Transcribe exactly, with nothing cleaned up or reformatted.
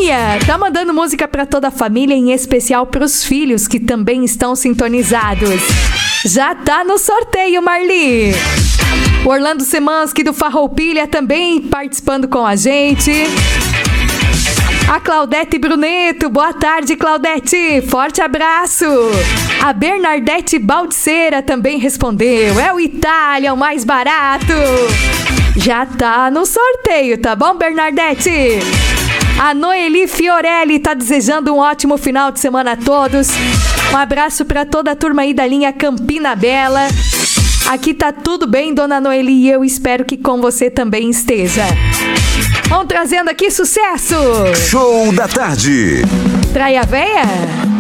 Paulinha tá mandando música pra toda a família, em especial pros filhos que também estão sintonizados. Já tá no sorteio, Marli. O Orlando Semansky do Farroupilha também participando com a gente. A Claudete Bruneto, boa tarde, Claudete, forte abraço. A Bernardete Baldiceira também respondeu, é o Itália, o mais barato. Já tá no sorteio, tá bom, Bernardete? A Noeli Fiorelli tá desejando um ótimo final de semana a todos. Um abraço pra toda a turma aí da linha Campina Bela. Aqui tá tudo bem, dona Noeli, e eu espero que com você também esteja. Vamos trazendo aqui sucesso. Show da tarde. Traia Véia?